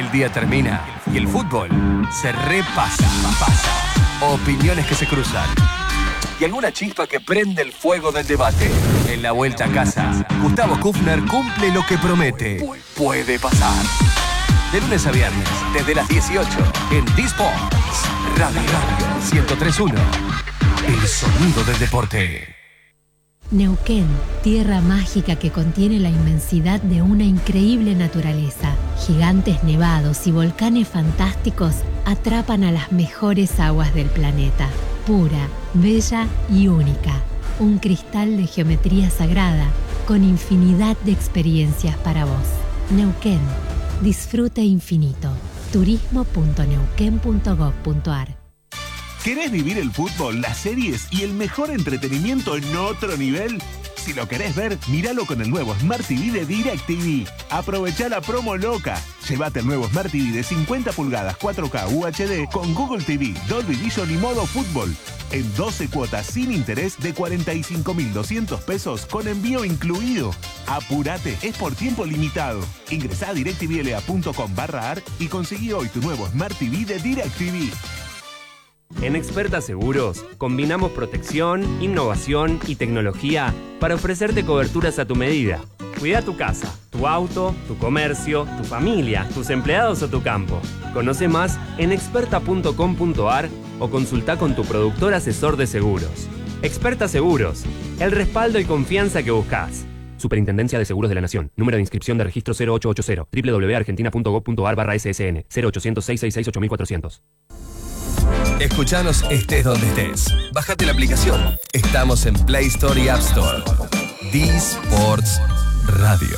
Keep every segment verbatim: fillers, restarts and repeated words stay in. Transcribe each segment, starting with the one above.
El día termina y el fútbol se repasa. Pasa. Opiniones que se cruzan. Y alguna chispa que prende el fuego del debate. En la vuelta a casa, Gustavo Kufner cumple lo que promete. Puede pasar. De lunes a viernes, desde las dieciocho, en D-Sports Radio ciento tres punto uno. El sonido del deporte. Neuquén, tierra mágica que contiene la inmensidad de una increíble naturaleza. Gigantes nevados y volcanes fantásticos atrapan a las mejores aguas del planeta. Pura, bella y única. Un cristal de geometría sagrada con infinidad de experiencias para vos. Neuquén, disfrute infinito. turismo punto neuquén punto gob punto ar. ¿Querés vivir el fútbol, las series y el mejor entretenimiento en otro nivel? Si lo querés ver, míralo con el nuevo Smart T V de DirecTV. Aprovechá la promo loca. Llévate el nuevo Smart T V de cincuenta pulgadas cuatro K U H D con Google T V, Dolby Vision y modo fútbol. En doce cuotas sin interés de cuarenta y cinco mil doscientos pesos con envío incluido. Apurate, es por tiempo limitado. Ingresá a directvla.com barra ar y conseguí hoy tu nuevo Smart T V de DirecTV. En Experta Seguros, combinamos protección, innovación y tecnología para ofrecerte coberturas a tu medida. Cuida tu casa, tu auto, tu comercio, tu familia, tus empleados o tu campo. Conoce más en experta punto com punto ar o consulta con tu productor asesor de seguros. Experta Seguros, el respaldo y confianza que buscas. Superintendencia de Seguros de la Nación. Número de inscripción de registro cero ocho ocho cero. doble u doble u doble u punto argentina punto gob punto ar barra ese ese ene. cero ochocientos, seiscientos sesenta y seis, ocho mil cuatrocientos. Escuchanos estés donde estés. Bájate la aplicación. Estamos en Play Store y App Store. D-Sports Radio.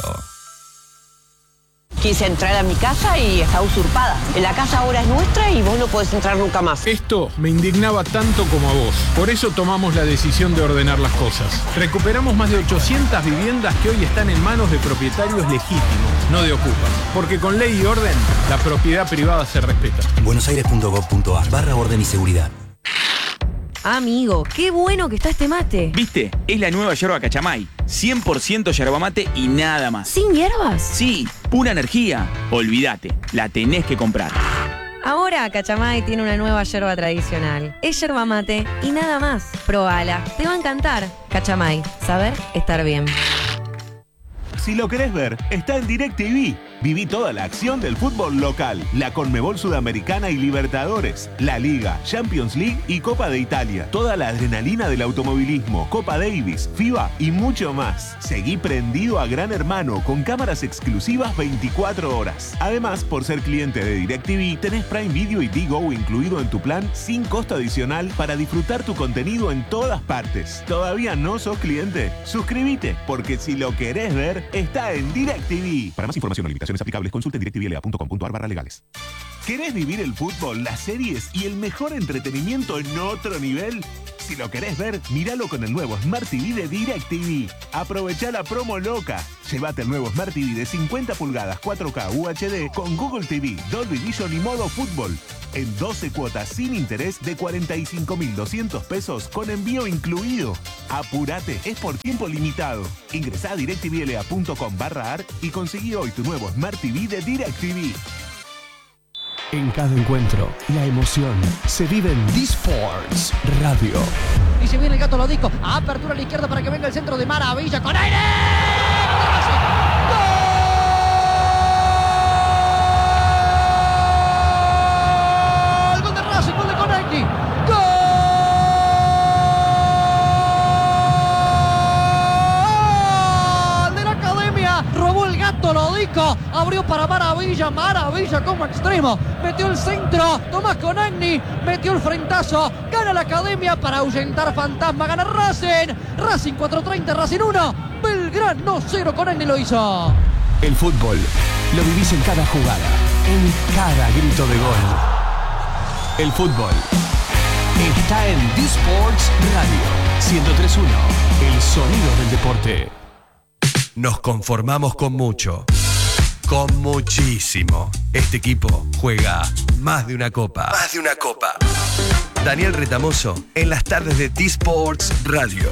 Quise entrar a mi casa y está usurpada. La casa ahora es nuestra y vos no podés entrar nunca más. Esto me indignaba tanto como a vos. Por eso tomamos la decisión de ordenar las cosas. Recuperamos más de ochocientas viviendas que hoy están en manos de propietarios legítimos, no de ocupas. Porque con ley y orden, la propiedad privada se respeta. buenosaires punto gob punto ar barra orden y seguridad. Amigo, qué bueno que está este mate. ¿Viste? Es la nueva yerba Cachamay. cien por ciento yerba mate y nada más. ¿Sin hierbas? Sí, pura energía. Olvídate, la tenés que comprar. Ahora Cachamay tiene una nueva yerba tradicional. Es yerba mate y nada más. Probala, te va a encantar. Cachamay, saber estar bien. Si lo querés ver, está en DirecTV. Viví toda la acción del fútbol local, la Conmebol Sudamericana y Libertadores, la Liga, Champions League y Copa de Italia. Toda la adrenalina del automovilismo, Copa Davis, FIBA y mucho más. Seguí prendido a Gran Hermano con cámaras exclusivas veinticuatro horas. Además, por ser cliente de DirecTV, tenés Prime Video y Digo incluido en tu plan sin costo adicional para disfrutar tu contenido en todas partes. ¿Todavía no sos cliente? Suscríbete, porque si lo querés ver, está en DirecTV. Para más información o limitaciones aplicables, consulte en directvla punto com punto ar barra legales. ¿Querés vivir el fútbol, las series y el mejor entretenimiento en otro nivel? Si lo querés ver, míralo con el nuevo Smart T V de DirecTV. Aprovechá la promo loca. Llévate el nuevo Smart T V de cincuenta pulgadas cuatro K U H D con Google T V, Dolby Vision y modo fútbol. En doce cuotas sin interés de cuarenta y cinco mil doscientos pesos con envío incluido. Apurate, es por tiempo limitado. Ingresá a directvla punto com barra ar y conseguí hoy tu nuevo Smart T V de DirecTV. En cada encuentro, la emoción se vive en D-Sports Radio. Y se viene el Gato Lodico. Apertura a la izquierda para que venga el centro de Maravilla con aire. ¡Gol! ¡Gol de Racing! ¡Gol de Conecti! ¡Gol! ¡De la Academia! Robó el Gato Lodico. Abrió para Maravilla. Maravilla como extremo. Metió el centro, Tomás Conagni, metió el frentazo, gana la Academia para ahuyentar fantasma, gana Racing, Racing cuatro treinta, Racing uno, Belgrano cero, Conagni lo hizo. El fútbol lo vivís en cada jugada, en cada grito de gol. El fútbol está en D-Sports Radio ciento tres punto uno, el sonido del deporte. Nos conformamos con mucho. Con muchísimo. Este equipo juega más de una copa. Más de una copa. Daniel Retamoso en las tardes de D-Sports Radio.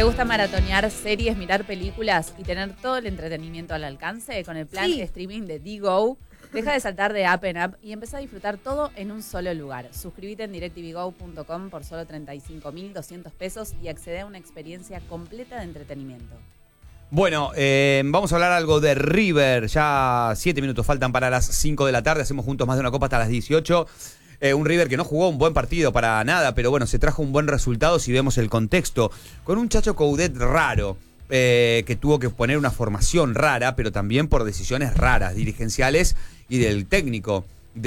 ¿Te gusta maratonear series, mirar películas y tener todo el entretenimiento al alcance? Con el plan Sí. streaming de Digo, deja de saltar de app en app y empezá a disfrutar todo en un solo lugar. Suscríbete en directvgo punto com por solo treinta y cinco mil doscientos pesos y accede a una experiencia completa de entretenimiento. Bueno, eh, vamos a hablar algo de River. Ya siete minutos faltan para las cinco de la tarde. Hacemos juntos más de una copa hasta las dieciocho. Eh, un River que no jugó un buen partido para nada, pero bueno, se trajo un buen resultado si vemos el contexto. Con un Chacho Coudet raro, eh, que tuvo que poner una formación rara, pero también por decisiones raras, dirigenciales y del técnico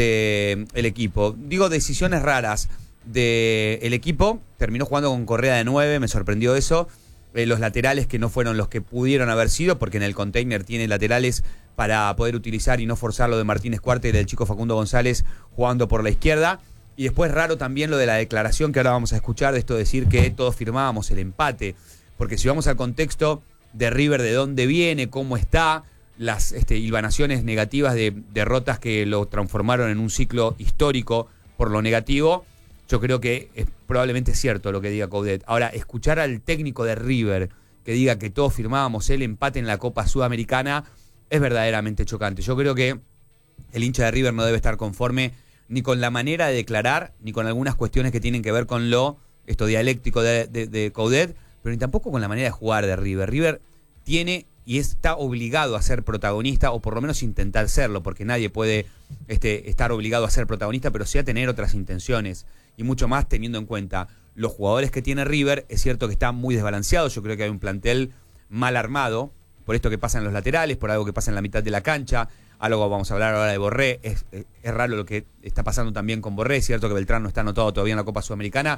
del equipo. Digo decisiones raras del equipo. Terminó jugando con Correa de nueve, me sorprendió eso. Eh, los laterales que no fueron los que pudieron haber sido, porque en el container tiene laterales para poder utilizar y no forzarlo de Martínez Cuarta y del chico Facundo González jugando por la izquierda. Y después raro también lo de la declaración que ahora vamos a escuchar, de esto de decir que todos firmábamos el empate, porque si vamos al contexto de River, de dónde viene, cómo está, las este, hilvanaciones negativas de derrotas que lo transformaron en un ciclo histórico por lo negativo, yo creo que es probablemente cierto lo que diga Coudet. Ahora, escuchar al técnico de River que diga que todos firmábamos el empate en la Copa Sudamericana es verdaderamente chocante. Yo creo que el hincha de River no debe estar conforme ni con la manera de declarar, ni con algunas cuestiones que tienen que ver con lo esto dialéctico de, de, de Coudet, pero ni tampoco con la manera de jugar de River. River tiene y está obligado a ser protagonista, o por lo menos intentar serlo, porque nadie puede este, estar obligado a ser protagonista, pero sí a tener otras intenciones. Y mucho más teniendo en cuenta los jugadores que tiene River. Es cierto que está muy desbalanceado. Yo creo que hay un plantel mal armado por esto que pasa en los laterales, por algo que pasa en la mitad de la cancha. Algo vamos a hablar ahora de Borré. Es, es, es raro lo que está pasando también con Borré. Es cierto que Beltrán no está anotado todavía en la Copa Sudamericana,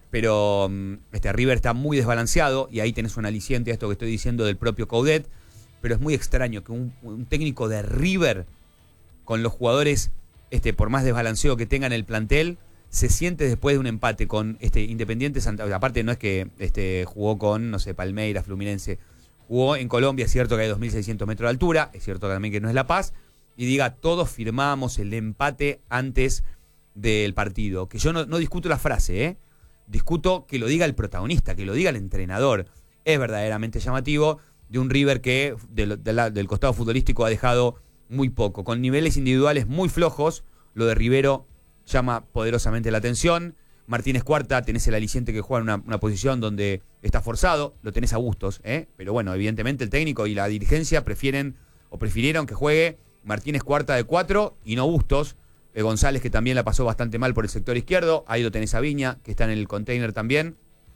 pero este River está muy desbalanceado y ahí tenés un aliciente a esto que estoy diciendo del propio Coudet. Pero es muy extraño que un, un técnico de River, con los jugadores, este, por más desbalanceo que tengan el plantel, se siente después de un empate con este Independiente Santa Fe. Aparte no es que este, jugó con, no sé, Palmeiras, Fluminense. Jugó en Colombia, es cierto que hay dos mil seiscientos metros de altura, es cierto también que no es La Paz. Y diga, todos firmamos el empate antes del partido. Que yo no, no discuto la frase, ¿eh? Discuto que lo diga el protagonista, que lo diga el entrenador. Es verdaderamente llamativo de un River que de, de la, del costado futbolístico ha dejado muy poco. Con niveles individuales muy flojos, lo de Rivero llama poderosamente la atención. Martínez Cuarta, tenés el aliciente que juega en una, una posición donde está forzado, lo tenés a gustos, ¿eh? Pero bueno, evidentemente el técnico y la dirigencia prefieren o prefirieron que juegue Martínez Cuarta de cuatro y no Bustos. Eh, González, que también la pasó bastante mal por el sector izquierdo. Ahí lo tenés a Viña, que está en el container también,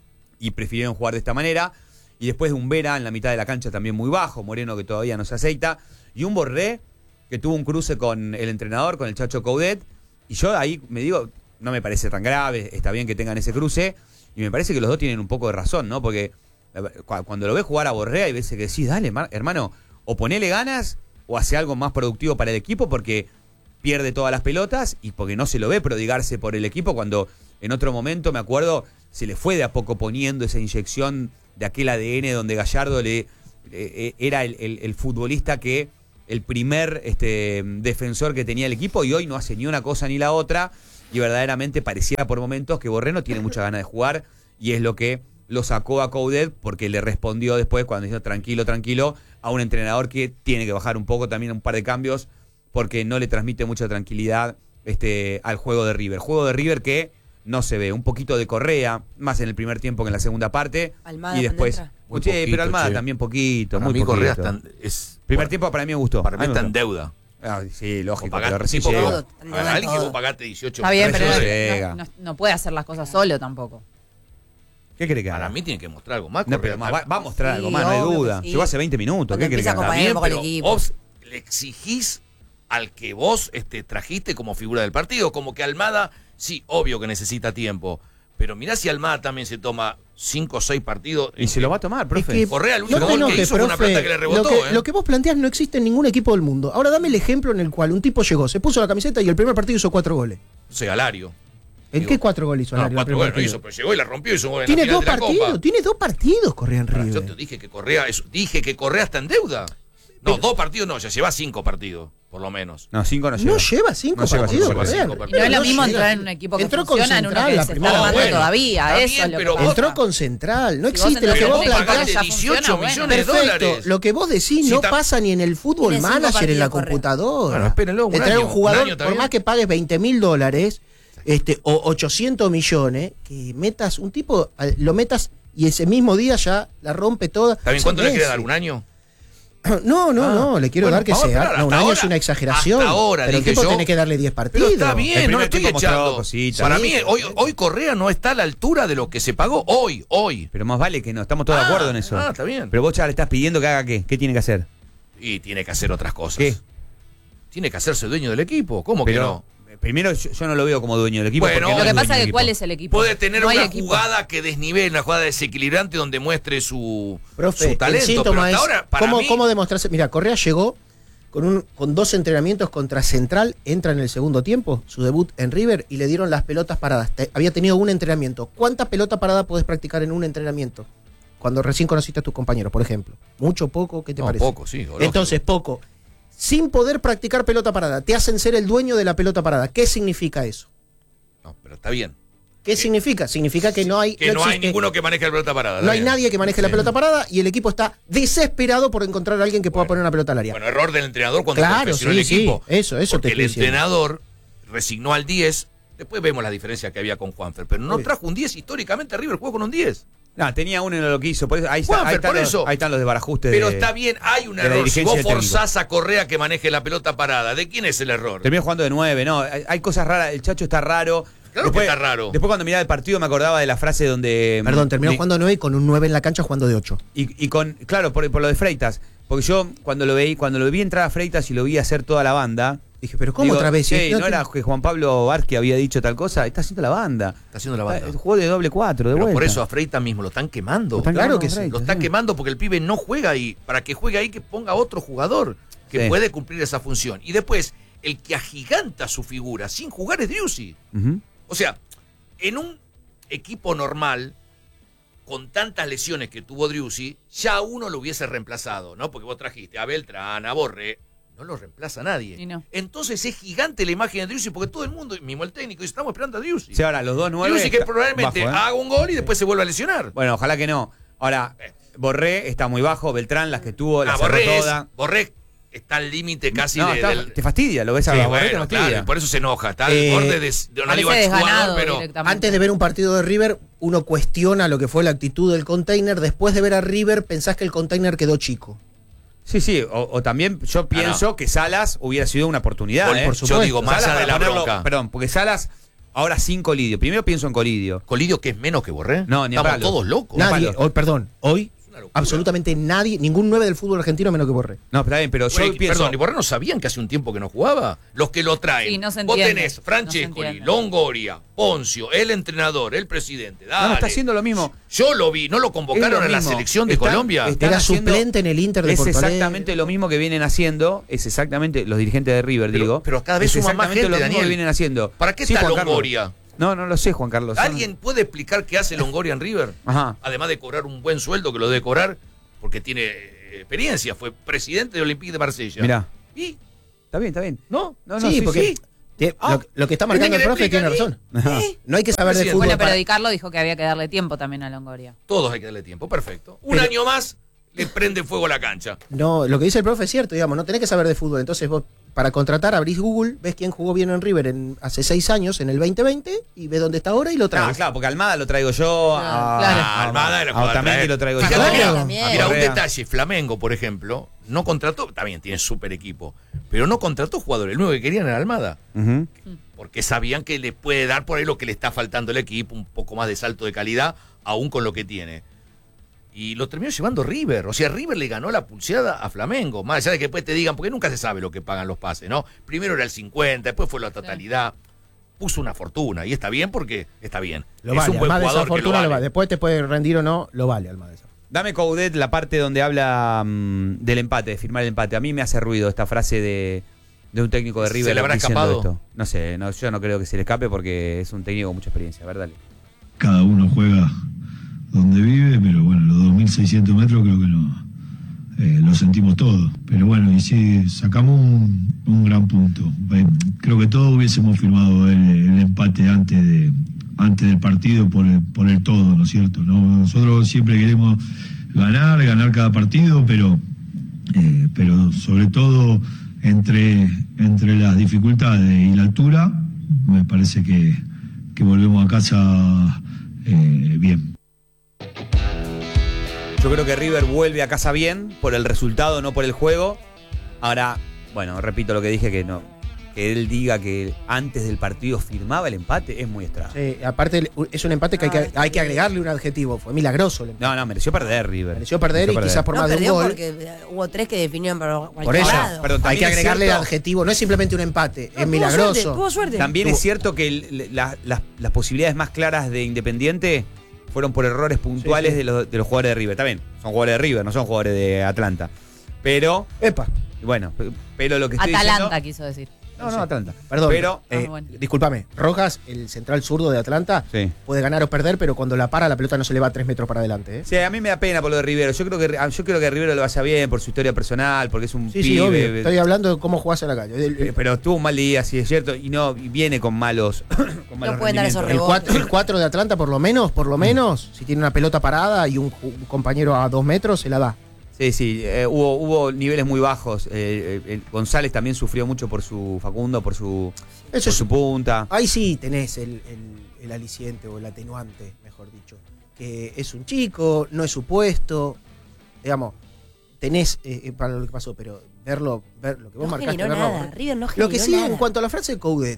y prefirieron jugar de esta manera. Y después de un Vera en la mitad de la cancha también muy bajo, Moreno que todavía no se aceita, y un Borré que tuvo un cruce con el entrenador, con el Chacho Coudet. Y yo ahí me digo, no me parece tan grave, está bien que tengan ese cruce, y me parece que los dos tienen un poco de razón, ¿no? Porque cuando lo ves jugar a Borré, hay veces que decís, dale, hermano, o ponele ganas, o hace algo más productivo para el equipo, porque pierde todas las pelotas, y porque no se lo ve prodigarse por el equipo, cuando en otro momento, me acuerdo, se le fue de a poco poniendo esa inyección de aquel A D N donde Gallardo le eh, era el, el, el futbolista que el primer este, defensor que tenía el equipo, y hoy no hace ni una cosa ni la otra, y verdaderamente pareciera por momentos que Borré no tiene mucha ganas de jugar, y es lo que lo sacó a Coudet, porque le respondió después cuando dijo tranquilo, tranquilo, a un entrenador que tiene que bajar un poco también un par de cambios, porque no le transmite mucha tranquilidad este, al juego de River. Juego de River que no se ve, un poquito de Correa, más en el primer tiempo que en la segunda parte, Almada, y después, muy che, poquito, pero Almada che. también poquito, Para muy mí poquito. Correa está en- es- primer bueno, tiempo para mí me gustó. para mí A me está en gustó. deuda. Ah, sí, lógico, Pagaste pero recién tipo llega. que- a ver, alguien que vos pagaste dieciocho Está bien, pero pesos. no, no- no puede hacer las cosas solo tampoco. ¿Qué cree que haga? Para mí tiene que mostrar algo más. No, Correa. pero más, va, va a mostrar Sí, algo más, no hay obvio duda. que sí. Llegó hace veinte minutos, Cuando ¿qué cree que empieza a haga? Está bien, con el pero equipo. vos le exigís al que vos este, trajiste como figura del partido, como que Almada, sí, obvio que necesita tiempo, pero mirá si Almada también se toma cinco o seis partidos. Y se lo va a tomar, profe. Es que Correa, el único no te gol que enojes, hizo fue una profe. pelota que le rebotó, Lo que, ¿eh? lo que vos planteás no existe en ningún equipo del mundo. Ahora dame el ejemplo en el cual un tipo llegó, se puso la camiseta y el primer partido hizo cuatro goles. O sea, Alario. ¿En Digo, qué cuatro goles hizo No, Alario? en el cuatro primer goles no partido? hizo, pero llegó y la rompió y hizo un gol en la Tiene final dos de la partidos, Copa. tiene dos partidos Correa en Ahora, River. yo te dije que Correa, eso, dije que Correa está en deuda. No, dos partidos no, ya lleva cinco partidos. por lo menos. No, cinco no lleva. No lleva cinco No lleva partidos. cinco Correa. partidos. Y no es lo No mismo llega. entrar en un equipo que Entró con funciona en uno Central que la se primera está armando vez. todavía. Está Eso bien, es lo pero que pasa. Entró con Central. No Si vos existe lo entras que en vos un equipo planteás. que ya dieciocho funciona, millones de Perfecto. dólares. Lo que vos decís Si no ta- pasa ni en el fútbol Tiene cinco manager en la partidos, Correa. computadora. Bueno, espérenlo, un Te trae año, un un jugador, año, ¿está por bien? más que pagues veinte mil dólares este, o ochocientos millones, que metas un tipo, eh, lo metas y ese mismo día ya la rompe toda. ¿Está bien? ¿Cuánto le quiere dar? ¿Un año? No, no, Ah, no, le quiero bueno, dar que vamos a sea. esperar, No, un hasta año ahora- es una exageración. hasta ahora, pero el dije tipo yo. tiene que darle diez partidos. Pero está bien, El no lo primer estoy tiempo mostró echando. cositas. Para Sí. mí, hoy, hoy Correa no está a la altura de lo que se pagó hoy, hoy. Pero más vale que no, estamos todos Ah, de acuerdo en eso. ah, está bien. Pero vos ya le estás pidiendo que haga qué. ¿Qué tiene que hacer? Y tiene que hacer otras cosas. ¿Qué? Tiene que hacerse dueño del equipo. ¿Cómo Pero, que no? Primero, yo, yo no lo veo como dueño del equipo. Bueno, porque no Lo que es dueño pasa es del que equipo. ¿cuál es el equipo? Puede tener No hay una equipo. jugada que desnivele, una jugada desequilibrante donde muestre su, Profe, su talento. el síntoma Pero hasta es ahora, para cómo, mí, cómo demostrarse. Mira, Correa llegó con, un, con dos entrenamientos contra Central, entra en el segundo tiempo, su debut en River, y le dieron las pelotas paradas. Te- había tenido un entrenamiento. ¿Cuánta pelota parada podés practicar en un entrenamiento? Cuando recién conociste a tus compañeros, por ejemplo. ¿Mucho, poco? ¿Qué te no, parece? poco, sí. lógico. Entonces, poco. Sin poder practicar pelota parada, te hacen ser el dueño de la pelota parada. ¿Qué significa eso? No, pero está bien. ¿Qué significa? Significa que no hay. Que no, hay existe- ninguno que maneje la pelota parada. No hay está bien. nadie que maneje la Sí. pelota parada y el equipo está desesperado por encontrar a alguien que pueda Bueno. poner una pelota al área. Bueno, error del entrenador cuando Claro, confeccionó sí, el equipo. sí, eso, eso Porque te el estoy diciendo. entrenador resignó al diez. Después vemos la diferencia que había con Juanfer. Pero no Sí. trajo un diez. Históricamente River jugó con un diez. No, tenía uno y no lo quiso. Por eso, ahí, está, Juanfer, ahí, están por los, eso. ahí están los desbarajustes. Pero de- está bien, hay un de la error. Si dirigencia vos y el técnico. forzás a Correa que maneje la pelota parada, ¿de quién es el error? Terminó jugando de nueve, no. Hay, hay cosas raras. El Chacho está raro. Claro que está raro. Después, cuando miraba el partido, me acordaba de la frase donde. Perdón, terminó de- jugando nueve y con un nueve en la cancha jugando de ocho. Y, y con. Claro, por, por lo de Freitas. Porque yo, cuando lo veí, cuando lo vi entrar a Freitas y lo vi hacer toda la banda. Dije, pero ¿cómo digo, otra vez? "Che, No no te- era que Juan Pablo Vázquez había dicho tal cosa. Está haciendo la banda. Está haciendo la banda. Eh, Jugó de doble cuatro, de Pero vuelta. por eso a Freitas mismo lo están quemando. Lo están Claro quemando que con sí, Freitas, Lo están sí. quemando porque el pibe no juega ahí. Para que juegue ahí, que ponga otro jugador que Sí. puede cumplir esa función. Y después, el que agiganta su figura sin jugar es Driussi. Ujú. O sea, en un equipo normal, con tantas lesiones que tuvo Driussi, ya uno lo hubiese reemplazado, ¿no? Porque vos trajiste a Beltrán, a Borré, no lo reemplaza nadie. Y no. Entonces es gigante la imagen de Driussi porque todo el mundo, mismo el técnico, dice, estamos esperando a Driussi. Sí, ahora los dos nueve. Driussi que está probablemente bajo, ¿eh? haga un gol y después se vuelva a lesionar. Bueno, ojalá que no. Ahora, Borré está muy bajo. Beltrán, las que tuvo, las Ah, cerró Borré, es- toda. Borré está al límite casi No, de, está- del... te fastidia, lo ves a Sí, Borré, te bueno, fastidia. claro, por eso se enoja. Está al Eh, borde de, de no Parece digo desganado exjugador, pero... directamente. Antes de ver un partido de River, uno cuestiona lo que fue la actitud del container. Después de ver a River, pensás que el container quedó chico. Sí, sí, o, o también yo pienso que Salas hubiera sido una oportunidad. Por- ¿eh? por Yo supuesto. digo, más Salas allá de para la ponerlo- bronca. Perdón, porque Salas ahora sin Colidio. Primero pienso en Colidio. ¿Colidio que es menos que Borré? No, ni a Estamos palo. todos locos. Nadie, palo. hoy, perdón, hoy Una locura. absolutamente nadie, ningún nueve del fútbol argentino menos que Borré. No, pero está bien, pero Bueno, yo y- pienso. Perdón, ¿y Borré no sabían que hace un tiempo que no jugaba? Los que lo traen. Sí, no se Vos entiende. tenés No se Francescoli, entiende. Longoria, Poncio, el entrenador, el presidente. Dale. No, no, está haciendo lo mismo. Yo lo vi, ¿no lo Es convocaron lo en la mismo. selección de Están- Colombia? están Era haciendo- suplente en el Inter de Es Porto Alegre. exactamente lo mismo que vienen haciendo. Es exactamente los dirigentes de River, Pero- digo. pero cada vez es suma más exactamente gente, lo mismo Daniel. que vienen haciendo. ¿Para qué Sí, está Juan Carlos. Longoria? No, no lo sé, Juan Carlos. Son- ¿Alguien puede explicar qué hace Longoria en River? Ajá. Además de cobrar un buen sueldo, que lo debe cobrar, porque tiene eh, experiencia. Fue presidente de Olympique de Marsella. Mirá. ¿Y? Está bien, está bien. ¿No? No, no, sí, sí, porque sí. te- Ah, lo, lo que está marcando el ¿entendés profe que le tiene razón. Ajá. No hay que saber de Presidente. fútbol. Bueno, pero para- Di Carlo dijo que había que darle tiempo también a Longoria. Todos hay que darle tiempo, perfecto. Un Pero- año más le prende fuego a la cancha. No, lo que dice el profe es cierto, digamos, no tenés que saber de fútbol. Entonces vos, para contratar, abrís Google, ves quién jugó bien en River en, hace seis años, en el veinte veinte, y ves dónde está ahora y lo Ah, traes. claro, porque Almada lo traigo yo. A, Claro. a- Ah, Almada era a jugador Otamendi traer. lo traigo Fíjate, yo. Claro. mira, También. mira, un Correa. detalle. Flamengo, por ejemplo, no contrató, también tiene súper equipo, pero no contrató jugadores. El único que querían era Almada. Ujú. Porque sabían que le puede dar por ahí lo que le está faltando al equipo, un poco más de salto de calidad, aún con lo que tiene. Y lo terminó llevando River. O sea, River le ganó la pulseada a Flamengo. Más allá de que después te digan, porque nunca se sabe lo que pagan los pases, ¿no? Primero era el cincuenta, después fue la totalidad. Puso una fortuna. Y está bien porque está bien. Lo es vale, un buen Almada esa jugador que lo fortuna lo vale. vale. Después te puede rendir o no, lo vale Almada esa. Dame, Coudet, la parte donde habla mm, del empate, de firmar el empate. A mí me hace ruido esta frase de, de un técnico de River ¿Se le habrá diciendo escapado? esto. No sé, no, yo no creo que se le escape porque es un técnico con mucha experiencia. A ver, dale. Cada uno juega donde vive, pero bueno, los dos mil seiscientos metros creo que no, eh, lo sentimos todo. Pero bueno, y sí, sacamos un, un gran punto. Eh, creo que todos hubiésemos firmado el, el empate antes de antes del partido por el, por el todo, ¿no es cierto? ¿No? Nosotros siempre queremos ganar, ganar cada partido, pero, eh, pero sobre todo entre, entre las dificultades y la altura, me parece que, que volvemos a casa eh, bien. Yo creo que River vuelve a casa bien, por el resultado, no por el juego. Ahora, bueno, repito lo que dije, que no... que él diga que antes del partido firmaba el empate es muy extraño. Sí, aparte es un empate que hay, que hay que agregarle un adjetivo. Fue milagroso el empate. No, no, mereció perder River. Mereció perder mereció y perder. Quizás por no, más de un gol. Porque hubo tres que definieron para cualquier por eso, lado. Pero hay que agregarle cierto, el adjetivo. No es simplemente un empate, no, es milagroso. Suerte, tuvo suerte. También tuvo. Es cierto que el, la, las, las posibilidades más claras de Independiente fueron por errores puntuales sí, sí. De, los, de los jugadores de River. También son jugadores de River, no son jugadores de Atlanta. Pero... Epa. Bueno, pero lo que estoy Atalanta diciendo, quiso decir. No, no, Atlanta. Perdón, pero, eh, ah, bueno. discúlpame, Rojas, el central zurdo de Atlanta, sí. puede ganar o perder, pero cuando la para, la pelota no se le va tres metros para adelante. ¿eh? Sí, a mí me da pena por lo de Rivero. Yo creo que yo creo que Rivero lo vaya bien por su historia personal, porque es un sí, pibe. Sí, obvio. Estoy hablando de cómo jugás en la calle. Pero, pero tuvo un mal día, sí es cierto, y no y viene con malos, con malos no pueden dar esos rebotes. El cuatro de Atlanta, por lo menos, por lo menos, si tiene una pelota parada y un, un compañero a dos metros, se la da. Sí, sí, eh, hubo, hubo niveles muy bajos. Eh, eh, González también sufrió mucho por su Facundo, por su, por es, su punta. Ahí sí tenés el, el, el aliciente o el atenuante, mejor dicho. Que es un chico, no es su puesto. Digamos, tenés eh, para lo que pasó, pero verlo, ver lo que vos no marcaste. Generó verlo, nada. River no generó lo que sí, nada. En cuanto a la frase de Coudet,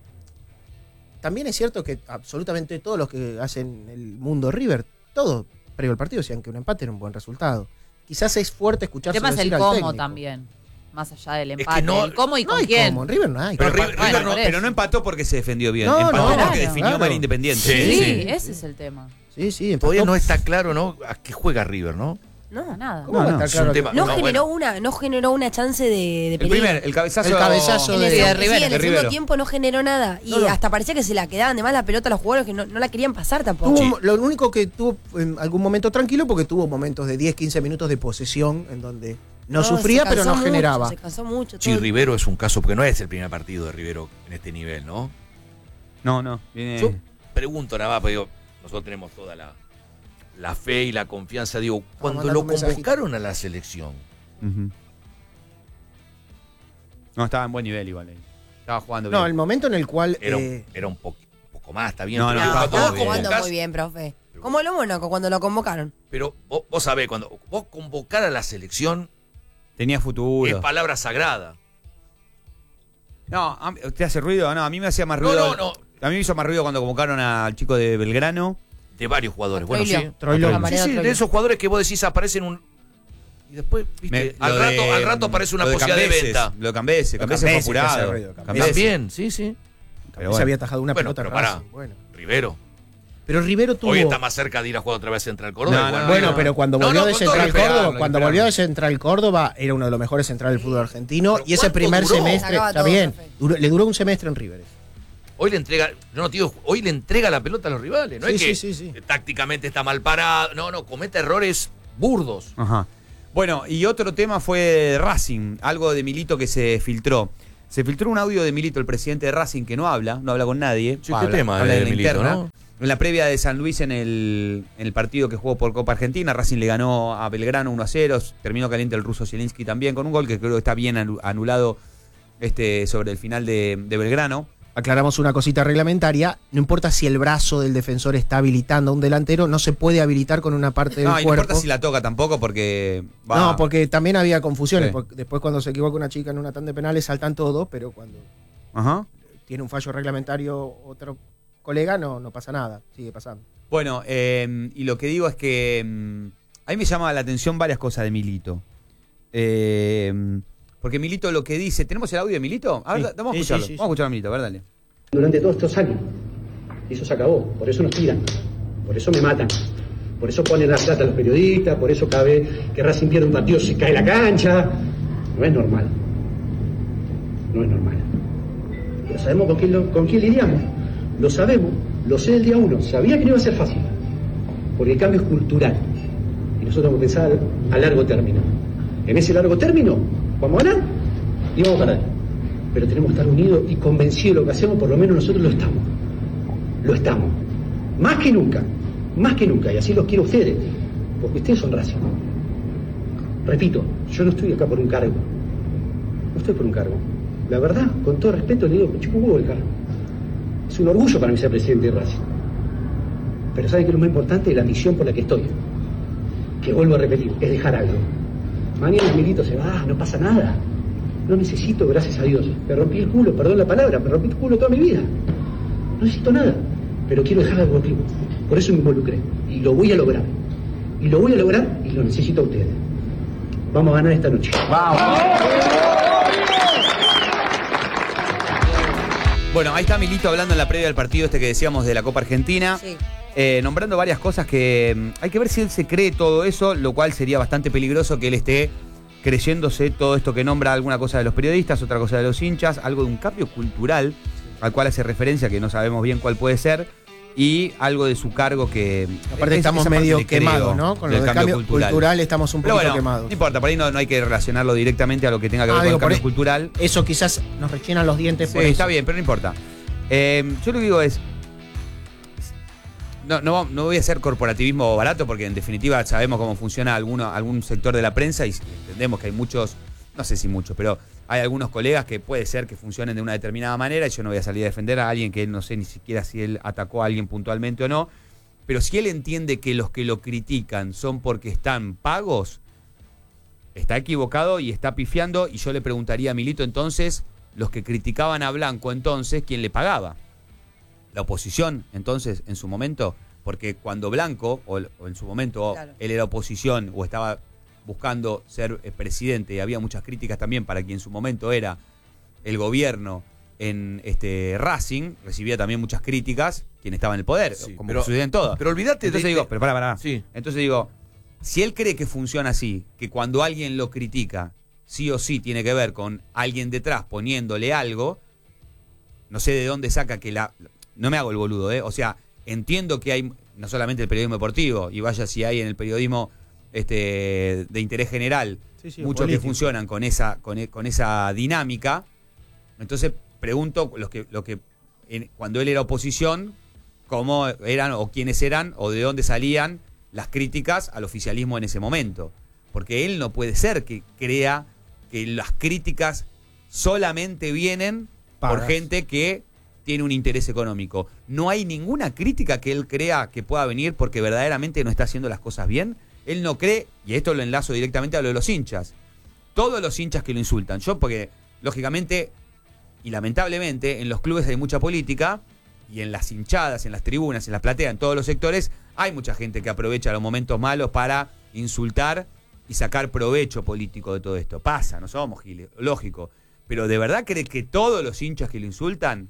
también es cierto que absolutamente todos los que hacen el mundo River, todos previo al partido decían que un empate era un buen resultado. Quizás es fuerte escucharse el tema decir es el al cómo técnico. también, más allá del empate. Es que no, el cómo y no con hay quién. Cómo. En River no hay. Pero, Pero, River, River no, pero no empató porque se defendió bien. No, empató no, porque claro, definió claro. mal Independiente. Sí, Sí, sí, sí. ese es el tema. Sí, sí. Empató. Todavía no está claro, ¿no? A qué juega River, ¿no? No, nada. ¿Cómo va a estar Es un claro? tema- No, no, generó bueno. una, no generó una chance de, de El peligro. primer, el cabezazo, El cabezazo En de, el, de sí, Rivero, en el de segundo Rivero. tiempo no generó nada. Y No, no. hasta parecía que se la quedaban de más la pelota a los jugadores que no, no la querían pasar tampoco. Tuvo, lo único que tuvo en algún momento tranquilo, porque tuvo momentos de diez, quince minutos de posesión en donde no, No, sufría, se pero no cansó mucho, generaba. Se cansó mucho. Sí, todo. Rivero es un caso, porque no es el primer partido de Rivero en este nivel, ¿no? No, no. Viene... Yo pregunto nada más, porque digo, nosotros tenemos toda la, la fe y la confianza. Digo, cuando mandar lo un mensajito. convocaron a la selección, Uh-huh. No, estaba en buen nivel igual ahí. Estaba jugando bien. No, el momento en el cual. era, un- eh, era un, po- un poco más, está bien. No, pero no, digo, estaba cuando Estaba lo jugando convocás- muy bien, profe. Como lo Mónaco cuando lo convocaron. Pero vos, vos sabés, cuando vos convocar a la selección Tenía es futuro. palabra sagrada. No, a mí- ¿te hace ruido? No, a mí me hacía más No, ruido. no, no. A mí me hizo más ruido cuando convocaron al chico de Belgrano. De varios jugadores. Bueno, sí. Troilo. Troilo. A Sí, Mariano sí, de Troilo. esos jugadores que vos decís aparecen un. Y después, viste, Me- al, lo rato, de- al rato aparece una lo de posibilidad de Cambeses, venta. Lo de Cambeses, Lo Cambeses fue Cambeses, que hace apurado. ruido, Cambeses. También, sí, sí. Pero se bueno. había atajado una Bueno, pelota pero en pará. Racing, bueno. Rivero. Pero Rivero tuvo. Hoy está más cerca de ir a jugar otra vez Central Córdoba. No, igual, no, Bueno, no. pero cuando No, volvió no, de con todo Central respeto, Córdoba, lo cuando esperamos. volvió de Central Córdoba, era uno de los mejores centrales del fútbol argentino. Pero Y ese ¿cuánto primer duró? semestre, Sacaba está todo, bien, profe. duró- le duró un semestre en River. Hoy le entrega, yo no te digo, hoy le entrega la pelota a los rivales. No Sí, es que sí, sí, sí. tácticamente está mal parado. No, no, comete errores burdos. Ajá. Bueno, y otro tema fue Racing, algo de Milito que se filtró. Se filtró un audio de Milito, el presidente de Racing, que no habla, no habla con nadie. Sí, Habla- ¿qué tema habla de en la Milito, interna. no? En la previa de San Luis en el, en el partido que jugó por Copa Argentina, Racing le ganó a Belgrano uno a cero, terminó caliente el ruso Zielinski también con un gol que creo que está bien anu- anulado este, sobre el final de, de Belgrano. Aclaramos una cosita reglamentaria, no importa si el brazo del defensor está habilitando a un delantero, no se puede habilitar con una parte del No, y no cuerpo. importa si la toca tampoco porque va... No, porque también había confusiones, Sí. porque después cuando se equivoca una chica en una tanda de penales saltan todos, pero cuando Ajá. tiene un fallo reglamentario otro colega no, no pasa nada, sigue pasando. Bueno, eh, y lo que digo es que mm, a mí me llama la atención varias cosas de Milito. Eh, porque Milito lo que dice... ¿Tenemos el audio de Milito? A ver, Sí. vamos a Sí, escucharlo. sí, sí, vamos a escuchar a Milito, a ver, dale. Durante todos estos años. Y eso se acabó. Por eso nos tiran. Por eso me matan. Por eso ponen la plata a los periodistas. Por eso cada vez que Racing pierde un partido se cae la cancha. No es normal. No es normal. Pero sabemos con quién, lo- con quién lidiamos. Lo sabemos. Lo sé el día uno. Sabía que no iba a ser fácil. Porque el cambio es cultural. Y nosotros vamos a pensar a largo término. En ese largo término, vamos a ganar y vamos a perder. Pero tenemos que estar unidos y convencidos de lo que hacemos, por lo menos nosotros lo estamos. Lo estamos. Más que nunca. Más que nunca. Y así los quiero a ustedes. Porque ustedes son Racing. Repito, yo no estoy acá por un cargo. No estoy por un cargo. La verdad, con todo respeto, le digo, chupo huevo el cargo. Es un orgullo para mí ser presidente de Racing. Pero ¿saben qué es lo más importante? La misión por la que estoy. Que vuelvo a repetir, es dejar algo. Mañana Milito se va, no pasa nada. No necesito, gracias a Dios. Me rompí el culo, perdón la palabra, me rompí el culo toda mi vida. No necesito nada. Pero quiero dejar algo aquí. Por eso me involucré. Y lo voy a lograr. Y lo voy a lograr y lo necesito a ustedes. Vamos a ganar esta noche. ¡Vamos! Bueno, ahí está Milito hablando en la previa del partido este que decíamos de la Copa Argentina. Sí. Eh, nombrando varias cosas que mm, hay que ver si él se cree todo eso, lo cual sería bastante peligroso que él esté creyéndose todo esto que nombra, alguna cosa de los periodistas, otra cosa de los hinchas, algo de un cambio cultural al cual hace referencia, que no sabemos bien cuál puede ser, y algo de su cargo que... Aparte es, estamos medio quemados, ¿no? Con lo del cambio, cambio cultural. cultural estamos un poquito bueno, quemados. No importa, por ahí no, no hay que relacionarlo directamente a lo que tenga que ver ah, con digo, el cambio cultural. Eso quizás nos rechinan los dientes sí, por eso. Está bien, pero no importa. Eh, yo lo que digo es... No, no, no voy a hacer corporativismo barato porque en definitiva sabemos cómo funciona alguno, algún sector de la prensa y entendemos que hay muchos, no sé si muchos, pero hay algunos colegas que puede ser que funcionen de una determinada manera y yo no voy a salir a defender a alguien que no sé ni siquiera si él atacó a alguien puntualmente o no, pero si él entiende que los que lo critican son porque están pagos, está equivocado y está pifiando y yo le preguntaría a Milito entonces, los que criticaban a Blanco entonces, ¿quién le pagaba? La oposición, entonces, en su momento, porque cuando Blanco, o, o en su momento, claro. él era oposición o estaba buscando ser eh, presidente, y había muchas críticas también para quien en su momento era el gobierno en este Racing, recibía también muchas críticas quien estaba en el poder, sí, como pero, sucede en todo. Pero olvídate Entonces de, digo, de, pero pará, pará. Sí. Entonces digo, si él cree que funciona así, que cuando alguien lo critica, sí o sí tiene que ver con alguien detrás poniéndole algo, no sé de dónde saca que la... No me hago el boludo, ¿eh? O sea, entiendo que hay, no solamente el periodismo deportivo, y vaya si hay en el periodismo este, de interés general, sí, sí, muchos político. que funcionan con esa, con, con esa dinámica. Entonces pregunto, los que, los que en, cuando él era oposición, cómo eran o quiénes eran o de dónde salían las críticas al oficialismo en ese momento. Porque él no puede ser que crea que las críticas solamente vienen Pagas. por gente que... tiene un interés económico. No hay ninguna crítica que él crea que pueda venir porque verdaderamente no está haciendo las cosas bien. Él no cree, y esto lo enlazo directamente a lo de los hinchas. Todos los hinchas que lo insultan. Yo, porque lógicamente y lamentablemente en los clubes hay mucha política y en las hinchadas, en las tribunas, en la platea, en todos los sectores, hay mucha gente que aprovecha los momentos malos para insultar y sacar provecho político de todo esto. Pasa, no somos giles, lógico. Pero ¿de verdad cree que todos los hinchas que lo insultan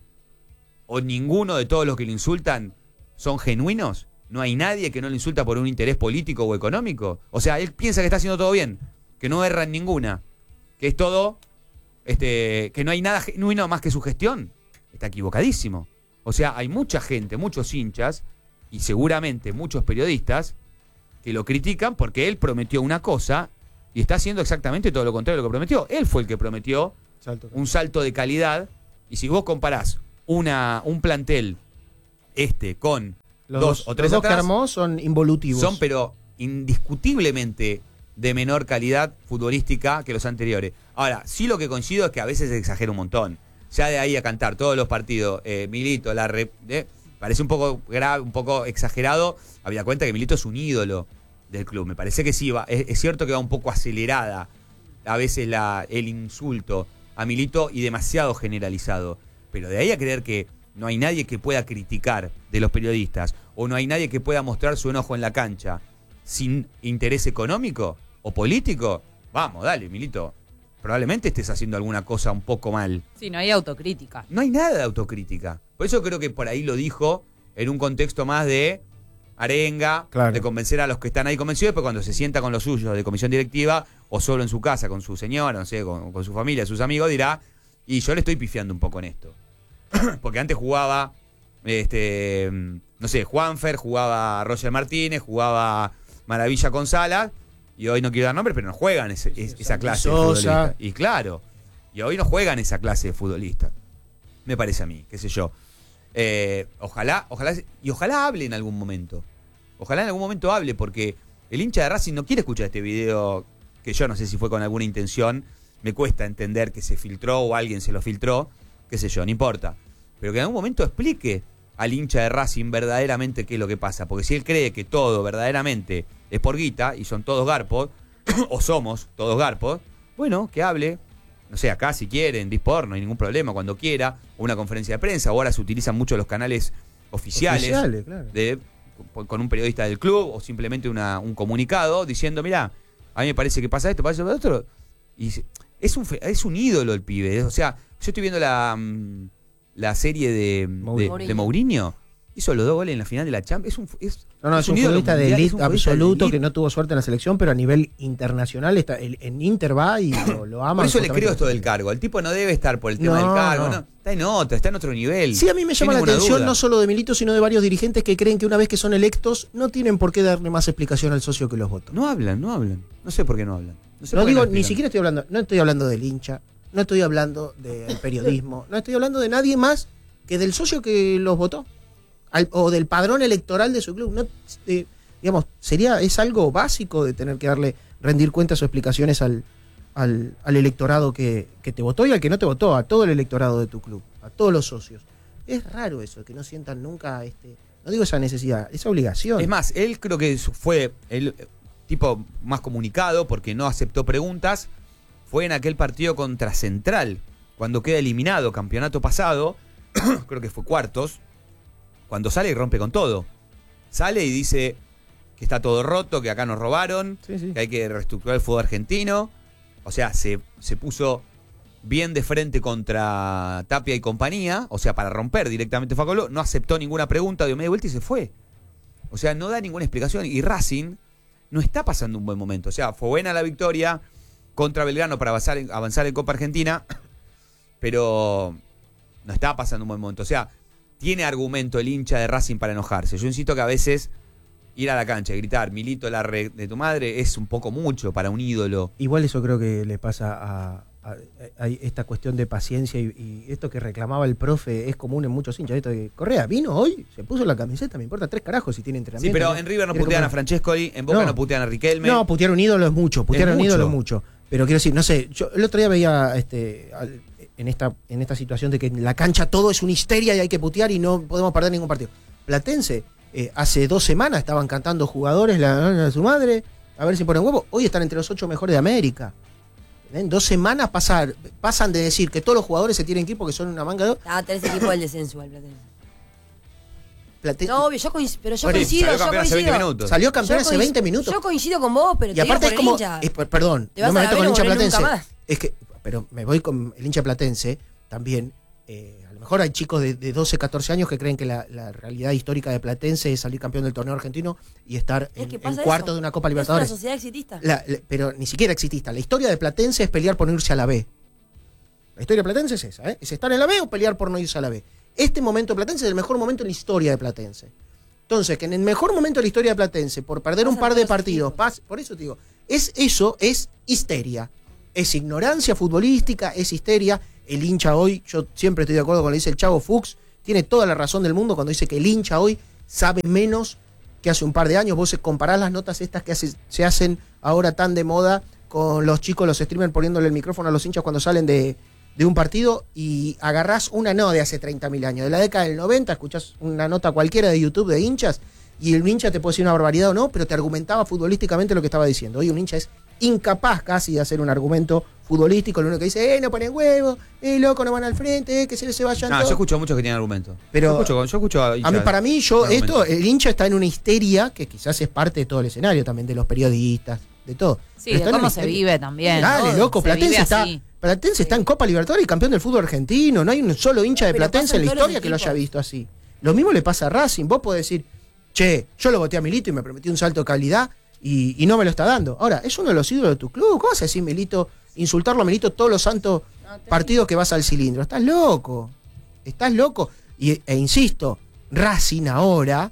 o ninguno de todos los que lo insultan son genuinos? ¿No hay nadie que no lo insulta por un interés político o económico? O sea, él piensa que está haciendo todo bien, que no erra en ninguna, que es todo, este, que no hay nada genuino más que su gestión. Está equivocadísimo. O sea, hay mucha gente, muchos hinchas y seguramente muchos periodistas que lo critican porque él prometió una cosa y está haciendo exactamente todo lo contrario de lo que prometió. Él fue el que prometió salto. un salto de calidad, y si vos comparás una, un plantel este con los dos o tres los dos atrás, que armó son involutivos. Son, pero indiscutiblemente de menor calidad futbolística que los anteriores. Ahora, sí lo que coincido es que a veces se exagera un montón. Ya de ahí a cantar todos los partidos, eh, Milito, la re, eh, parece un poco grave, un poco exagerado. Había cuenta que Milito es un ídolo del club. Me parece que sí, va, es, es cierto que va un poco acelerada a veces la, el insulto a Milito y demasiado generalizado. Pero de ahí a creer que no hay nadie que pueda criticar de los periodistas o no hay nadie que pueda mostrar su enojo en la cancha sin interés económico o político, vamos, dale, Milito. Probablemente estés haciendo alguna cosa un poco mal. Sí, no hay autocrítica. No hay nada de autocrítica. Por eso creo que por ahí lo dijo en un contexto más de arenga, claro, de convencer a los que están ahí convencidos, pero cuando se sienta con los suyos de comisión directiva o solo en su casa con su señora, no sé, con, con su familia, sus amigos, dirá, y yo le estoy pifiando un poco en esto. Porque antes jugaba, este, no sé, Juanfer, jugaba Roger Martínez, jugaba Maravilla con Salas, y hoy no quiero dar nombres, pero no juegan ese, es, esa clase Sosa. de futbolista. Y claro, y hoy no juegan esa clase de futbolista. Me parece a mí, qué sé yo. Eh, ojalá, ojalá, y ojalá hable en algún momento. Ojalá en algún momento hable, porque el hincha de Racing no quiere escuchar este video, que yo no sé si fue con alguna intención. Me cuesta entender que se filtró o alguien se lo filtró, qué sé yo, no importa. Pero que en algún momento explique al hincha de Racing verdaderamente qué es lo que pasa. Porque si él cree que todo verdaderamente es por guita, y son todos garpos, o somos todos garpos, bueno, que hable. No sé, acá si quieren, Disport, no hay ningún problema, cuando quiera, o una conferencia de prensa, o ahora se utilizan mucho los canales oficiales, Oficiales, claro. de, con un periodista del club, o simplemente una, un comunicado diciendo, mirá, a mí me parece que pasa esto, pasa esto, otro. Y es un, es un ídolo el pibe. O sea, yo estoy viendo la, la serie de Mourinho. De, de Mourinho. Hizo los dos goles en la final de la Champions. Es un, es, no, no, es, es un, un futbolista de elite absoluto de que no tuvo suerte en la selección, pero a nivel internacional está, el, en Inter va y lo, lo ama. Por eso le creo esto del cargo. El tipo no debe estar por el tema no, del cargo. No. No. Está en otra, está en otro nivel. Sí, a mí me llama la atención duda. no solo de Milito, sino de varios dirigentes que creen que una vez que son electos no tienen por qué darle más explicación al socio que los votó. No hablan, no hablan. No sé por qué no hablan. No, sé no digo, no ni siquiera estoy hablando, no estoy hablando del hincha, no estoy hablando del periodismo, no estoy hablando de nadie más que del socio que los votó. Al, o del padrón electoral de su club. No, eh, digamos, sería, es algo básico de tener que darle, rendir cuentas o explicaciones al, al, al electorado que, que te votó y al que no te votó, a todo el electorado de tu club, a todos los socios. Es raro eso, que no sientan nunca, este, no digo esa necesidad, esa obligación. Es más, él creo que fue el tipo más comunicado porque no aceptó preguntas, fue en aquel partido contra Central, cuando queda eliminado, campeonato pasado, creo que fue cuartos, cuando sale y rompe con todo. Sale y dice que está todo roto, que acá nos robaron, sí, sí. que hay que reestructurar el fútbol argentino. O sea, se, se puso bien de frente contra Tapia y compañía, o sea, para romper directamente Facoló, no aceptó ninguna pregunta, dio media vuelta y se fue. O sea, no da ninguna explicación. Y Racing no está pasando un buen momento. O sea, fue buena la victoria contra Belgrano para avanzar en, avanzar en Copa Argentina, pero no está pasando un buen momento. O sea, tiene argumento el hincha de Racing para enojarse. Yo insisto que a veces ir a la cancha y gritar Milito la re de tu madre es un poco mucho para un ídolo. Igual eso creo que le pasa a, a, a esta cuestión de paciencia y, y esto que reclamaba el profe es común en muchos hinchas. Esto de Correa vino hoy, se puso la camiseta, me importa tres carajos si tiene entrenamiento. Sí, pero en River no putean a Francescoli, en Boca no, no putean a Riquelme. No, putear un ídolo es mucho, putear a un ídolo es mucho. Pero quiero decir, no sé, yo el otro día veía este al, en esta en esta situación de que en la cancha todo es una histeria y hay que putear y no podemos perder ningún partido. Platense, eh, hace dos semanas estaban cantando jugadores la de su madre, a ver si ponen huevo. Hoy están entre los ocho mejores de América. En dos semanas pasar, pasan de decir que todos los jugadores se tienen que ir porque son una manga de... Ah, tenés equipo del descenso al Platense. Platense. No, obvio, yo coincido, pero yo Bueno, coincido, salió yo campeón hace coincido. veinte minutos. Salió campeón Yo hace veinte minutos. Yo coincido con vos, pero Y te aparte digo es por como... el hincha. es, perdón, Te vas no me a meto la con el hincha B, no volvés platense. nunca más. Es que, pero me voy con el hincha platense también. Eh, a lo mejor hay chicos de, de doce, catorce años que creen que la, la realidad histórica de Platense es salir campeón del torneo argentino y estar en, en cuartos de una Copa Libertadores. Es una sociedad exitista. La, la, pero ni siquiera exitista. La historia de Platense es pelear por no irse a la B. La historia de Platense es esa, ¿eh? Es estar en la B o pelear por no irse a la B. Este momento de Platense es el mejor momento en la historia de Platense. Entonces, que en el mejor momento de la historia de Platense, por perder un par de partidos, pas, por eso te digo, es eso, es histeria. Es ignorancia futbolística, es histeria. El hincha hoy, yo siempre estoy de acuerdo con lo que dice el Chavo Fuchs, tiene toda la razón del mundo cuando dice que el hincha hoy sabe menos que hace un par de años. Vos comparás las notas estas que hace, se hacen ahora tan de moda con los chicos, los streamers poniéndole el micrófono a los hinchas cuando salen de, de un partido y agarrás una no de hace treinta mil años, de la década del noventa, escuchás una nota cualquiera de YouTube de hinchas y el hincha te puede decir una barbaridad o no, pero te argumentaba futbolísticamente lo que estaba diciendo. Hoy un hincha es incapaz casi de hacer un argumento futbolístico, lo único que dice, eh, no ponen huevo, eh, loco, no van al frente, eh, que se, se vayan No, todos. yo escucho a muchos que tienen argumentos. Pero yo escucho, yo escucho a, a mí, para mí, yo, esto, argumentos. el hincha está en una histeria que quizás es parte de todo el escenario también, de los periodistas, de todo. Sí, Pero de está en cómo una se histeria. vive también. Dale, ¿no? loco, Se Platense vive está, así. Platense está en Copa Libertadores y campeón del fútbol argentino. No hay un solo hincha de Pero Platense pasa en en la todos los historia que lo haya equipos. visto así. Lo mismo le pasa a Racing. Vos podés decir, che, yo lo voté a Milito y me prometió un salto de calidad y, y no me lo está dando. Ahora, es uno de los ídolos de tu club. ¿Cómo vas a decir Milito, insultarlo a Milito todos los santos partidos que vas al cilindro? Estás loco. Estás loco. Y, e insisto, Racing ahora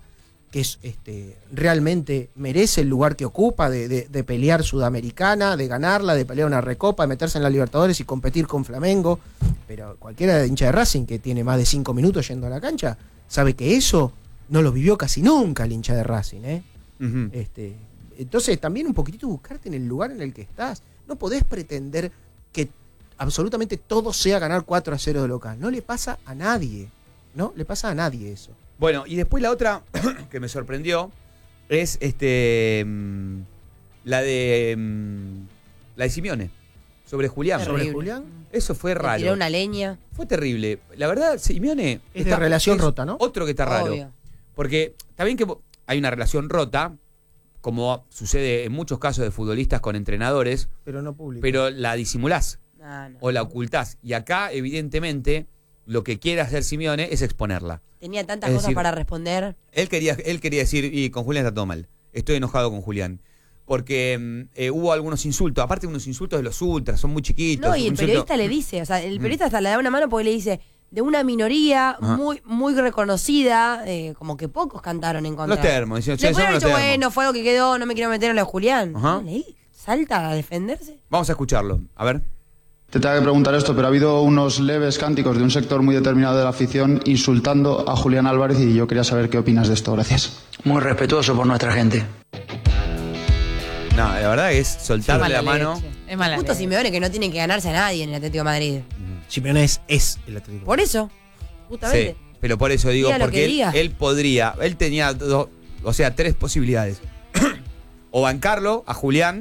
que es, este, realmente merece el lugar que ocupa de, de, de pelear Sudamericana, de ganarla, de pelear una Recopa, de meterse en la Libertadores y competir con Flamengo. Pero cualquiera de hincha de Racing que tiene más de cinco minutos yendo a la cancha sabe que eso no lo vivió casi nunca el hincha de Racing, ¿eh? Uh-huh. este, entonces también un poquitito buscarte en el lugar en el que estás. No podés pretender que absolutamente todo sea ganar cuatro a cero de local. No le pasa a nadie, ¿no? Le pasa a nadie eso. Bueno, y después la otra que me sorprendió es este la de la de Simeone sobre Julián. ¿Sobre Julián? Eso fue raro. Le tiró una leña. Fue terrible. La verdad, Simeone es está, de relación es rota, ¿no? Otro que está raro. Obvio. Porque está bien que hay una relación rota, como sucede en muchos casos de futbolistas con entrenadores, pero no público. Pero la disimulás no, no. o la ocultás. Y acá, evidentemente, lo que quiere hacer Simeone es exponerla. Tenía tantas es cosas decir, para responder. Él quería, él quería decir, y con Julián está todo mal. Estoy enojado con Julián. Porque eh, hubo algunos insultos, aparte unos insultos de los ultras, son muy chiquitos. No, y el periodista le dice, o sea, el periodista hasta le da una mano porque le dice, de una minoría Ajá. muy muy reconocida, eh, como que pocos cantaron en contra. Los termos. Decían, Después haber dicho, bueno, fue algo que quedó, no me quiero meter en lo de Julián. Ajá. ¿Le salta a defenderse? Vamos a escucharlo, a ver. Te tengo que preguntar esto, pero ha habido unos leves cánticos de un sector muy determinado de la afición insultando a Julián Álvarez y yo quería saber qué opinas de esto. Gracias. Muy respetuoso por nuestra gente. No, la verdad es soltarle sí, la leche. mano. Es mala Justo leche. Simeone que no tiene que ganarse a nadie en el Atlético de Madrid. Simeone es, es el Atlético. Por eso, justamente. Sí, pero por eso digo, diga porque él, él podría, él tenía dos, o sea, tres posibilidades. O bancarlo a Julián,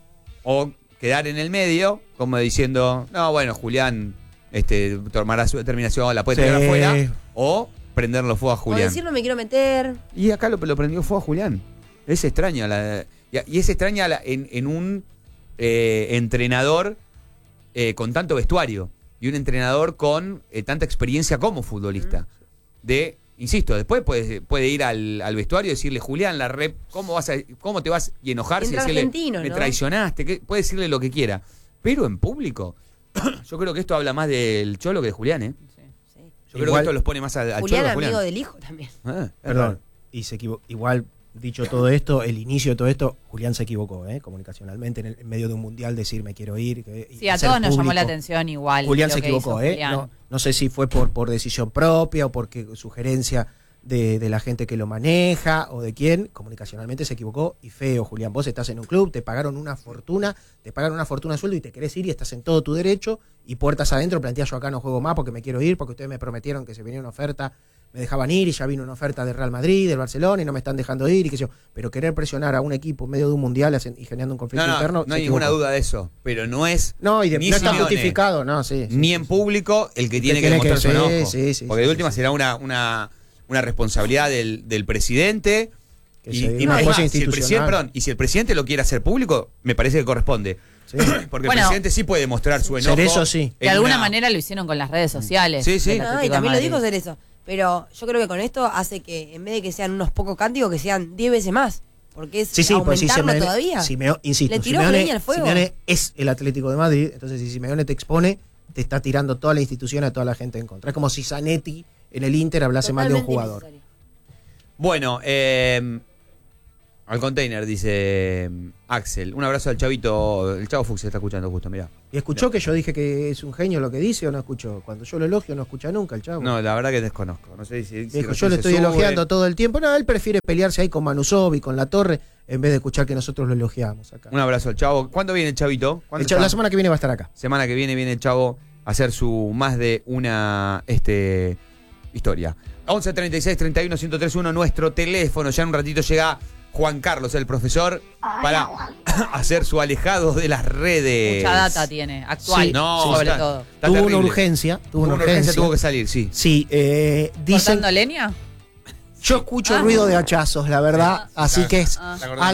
o quedar en el medio, como diciendo, no, bueno, Julián este, tomará su determinación, la puede tirar sí. afuera, o prenderlo fuego a Julián. O decir no me quiero meter. Y acá lo, lo prendió fuego a Julián. Es extraño. La, y es extraña la, en, en un eh, entrenador eh, con tanto vestuario y un entrenador con eh, tanta experiencia como futbolista. De, insisto, después puede, puede ir al, al vestuario y decirle, Julián, la rep, ¿cómo vas a, cómo te vas y enojarse y decirle, me ¿no? traicionaste? ¿Qué? Puede decirle lo que quiera. Pero en público, yo creo que esto habla más del Cholo que de Julián, ¿eh? Sí, sí. Yo igual, creo que esto los pone más al, al Julián, Cholo. Julián, amigo del hijo también. Ah, Perdón, y se equivocó. Igual, dicho todo esto, el inicio de todo esto, Julián se equivocó, ¿eh? Comunicacionalmente, en, el, en medio de un mundial, decir me quiero ir. Que, sí, a todos nos llamó la atención igual. Julián se equivocó, ¿eh? No, no sé si fue por, por decisión propia o porque sugerencia de, de la gente que lo maneja o de quién. Comunicacionalmente se equivocó y feo, Julián. Vos estás en un club, te pagaron una fortuna, te pagaron una fortuna de sueldo y te querés ir y estás en todo tu derecho y puertas adentro planteás yo acá no juego más porque me quiero ir, porque ustedes me prometieron que se venía una oferta, me dejaban ir y ya vino una oferta del Real Madrid, del Barcelona y no me están dejando ir y qué sé yo. Pero querer presionar a un equipo en medio de un mundial y generando un conflicto no, no, interno. No hay ninguna duda de eso, pero no es. No, y de, ni no está Simeone, justificado, no, sí. sí ni sí, en sí. público el que tiene que, que demostrar que, su enojo. Sí, sí, porque sí, de última sí, será una, una, una responsabilidad del, del presidente. Que y, se y una más, cosa si el presidente, perdón, y si el presidente lo quiere hacer público, me parece que corresponde. Sí. Porque bueno, el presidente sí puede mostrar su enojo. Cerezo sí. De alguna una... manera lo hicieron con las redes sociales. Sí, sí. No, y también lo dijo Cerezo. Pero yo creo que con esto hace que en vez de que sean unos pocos cánticos, que sean diez veces más. Porque es sí, sí, aumentarlo pues si Simeone, todavía. Simeone, insisto, Le tiró Simeone, leña al fuego. Simeone es el Atlético de Madrid, entonces si Simeone te expone, te está tirando toda la institución a toda la gente en contra. Es como si Zanetti en el Inter hablase mal de un jugador. Innecesario. Bueno, eh, al container, dice Axel. Un abrazo al chavito. El chavo Fuchs se está escuchando justo, mirá. ¿Y escuchó mirá. que yo dije que es un genio lo que dice o no escuchó? Cuando yo lo elogio no escucha nunca el chavo. No, la verdad que desconozco. No sé si, si Dijo, yo lo estoy sube. elogiando todo el tiempo. No, él prefiere pelearse ahí con Manusov y con La Torre en vez de escuchar que nosotros lo elogiamos acá. Un abrazo al chavo. ¿Cuándo viene el chavito? El chavo, la semana que viene va a estar acá. Semana que viene viene el chavo a hacer su más de una este historia. once treinta y seis treinta y uno ciento tres uno nuestro teléfono. Ya en un ratito llega Juan Carlos, el profesor, para hacer su alejado de las redes. Mucha data tiene, actual, sí, no, sobre está, todo. Está tuvo terrible. una urgencia. Tuvo, tuvo una urgencia. urgencia. Tuvo que salir, sí. Sí, eh, dicen... ¿Cortando leña? Yo escucho ah. ruido de hachazos, la verdad, ah, así que es... Ah.